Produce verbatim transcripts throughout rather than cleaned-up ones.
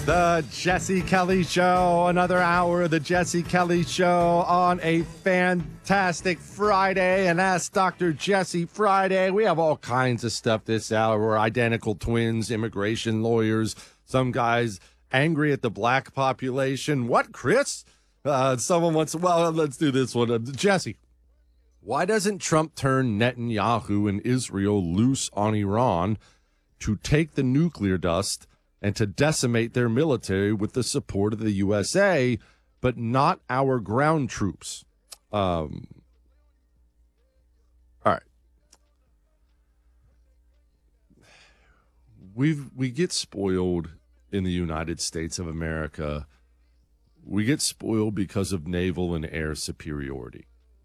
The Jesse Kelly Show, another hour of the Jesse Kelly Show on a fantastic Friday, and Ask Doctor Jesse Friday. We have all kinds of stuff this hour. We're identical twins, immigration lawyers, some guys angry at the black population. What, Chris? Uh, someone wants, well, let's do this one. Uh, Jesse, why doesn't Trump turn Netanyahu and Israel loose on Iran to take the nuclear dust and to decimate their military with the support of the U S A, but not our ground troops? Um, all right. We've, we get spoiled in the United States of America. We get spoiled because of naval and air superiority.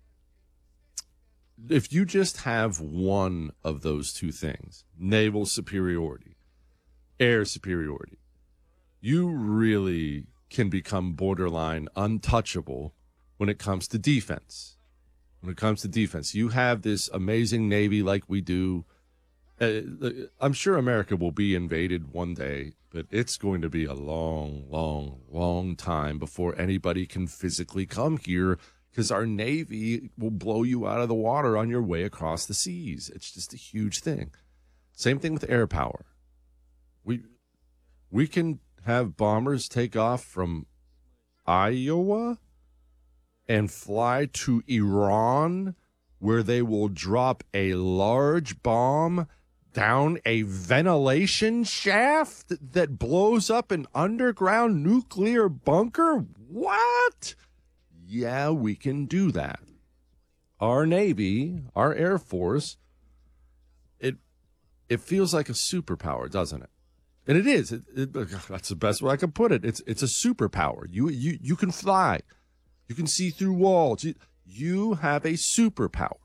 If you just have one of those two things, naval superiority, air superiority, you really can become borderline untouchable when it comes to defense. When it comes to defense, you have this amazing Navy like we do. Uh, I'm sure America will be invaded one day, but it's going to be a long, long, long time before anybody can physically come here, because our Navy will blow you out of the water on your way across the seas. It's just a huge thing. Same thing with air power. We we can have bombers take off from Iowa and fly to Iran, where they will drop a large bomb down a ventilation shaft that blows up an underground nuclear bunker? What? Yeah, we can do that. Our Navy, our Air Force, it it feels like a superpower, doesn't it? And it is. It, it, that's the best way I can put it. It's it's a superpower. You you you can fly. You can see through walls. You, you have a superpower.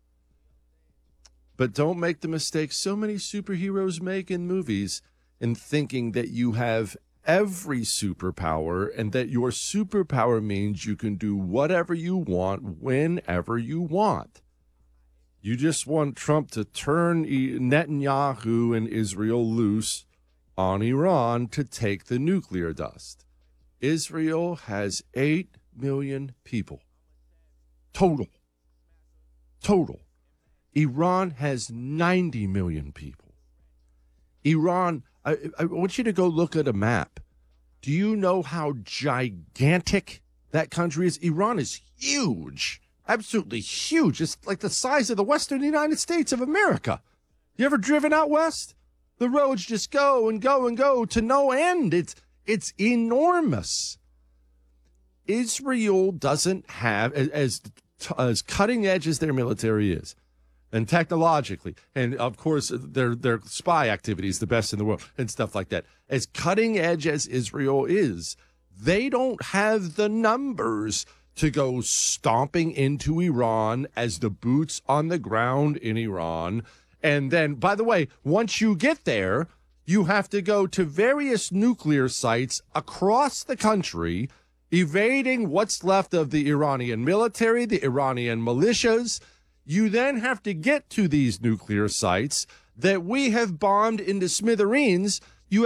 But don't make the mistake so many superheroes make in movies in thinking that you have every superpower and that your superpower means you can do whatever you want whenever you want. You just want Trump to turn Netanyahu and Israel loose on Iran to take the nuclear dust. Israel has eight million people. Total. Total. Iran has ninety million people. Iran, I, I want you to go look at a map. Do you know how gigantic that country is? Iran is huge. Absolutely huge. It's like the size of the western United States of America. You ever driven out west? The roads just go and go and go to no end. It's it's enormous. Israel doesn't have, as, as cutting edge as their military is, and technologically, and of course their their spy activities, the best in the world, and stuff like that. As cutting edge as Israel is, they don't have the numbers to go stomping into Iran as the boots on the ground in Iran. And then, by the way, once you get there, you have to go to various nuclear sites across the country, evading what's left of the Iranian military, the Iranian militias. You then have to get to these nuclear sites that we have bombed into smithereens